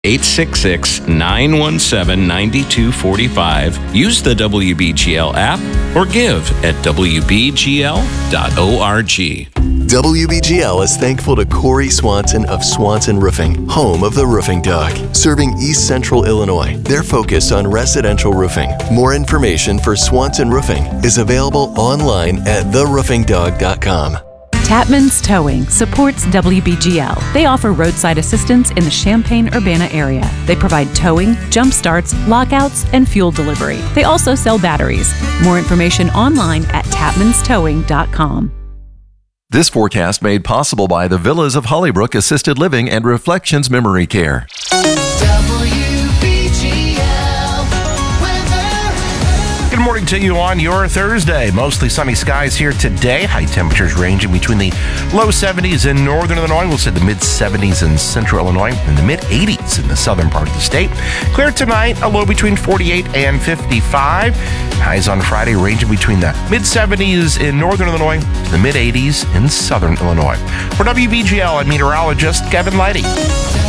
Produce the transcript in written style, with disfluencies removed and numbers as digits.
866-917-9245. Use the WBGL app or give at wbgl.org. WBGL is thankful to Corey Swanson of Swanson Roofing, home of the Roofing Dog, serving East Central Illinois. Their focus on residential roofing. More information for Swanson Roofing is available online at theroofingdog.com. Tapman's Towing supports WBGL. They offer roadside assistance in the Champaign-Urbana area. They provide towing, jump starts, lockouts, and fuel delivery. They also sell batteries. More information online at tapmanstowing.com. This forecast made possible by the Villas of Hollybrook Assisted Living and Reflections Memory Care. Good morning to you on your Thursday. Mostly sunny skies here today. High temperatures ranging between the low 70s in northern Illinois. We'll say the mid 70s in central Illinois and the mid 80s in the southern part of the state. Clear tonight, a low between 48 and 55. Highs on Friday ranging between the mid 70s in northern Illinois to the mid 80s in southern Illinois. For WBGL, I'm meteorologist Kevin Leidy.